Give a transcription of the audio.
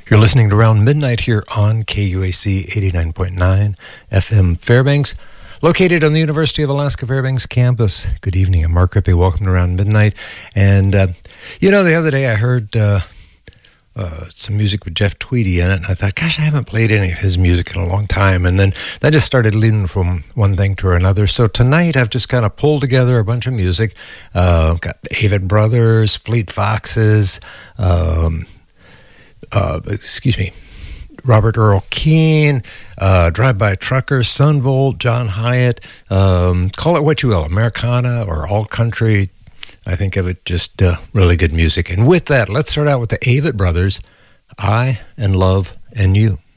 You're listening to Around Midnight here on KUAC 89.9 FM Fairbanks, located on the University of Alaska Fairbanks campus. Good evening. I'm Mark Rippey. Welcome to Around Midnight. And, the other day I heard some music with Jeff Tweedy in it, and I thought, gosh, I haven't played any of his music in a long time. And then that just started leading from one thing to another. So tonight I've just kind of pulled together a bunch of music. Got the Avett Brothers, Fleet Foxes, Robert Earl Keen, Drive-By Truckers, Son Volt, John Hyatt, call it what you will, Americana or alt country. I think of it just really good music. And with that, let's start out with the Avett Brothers, I and Love and You.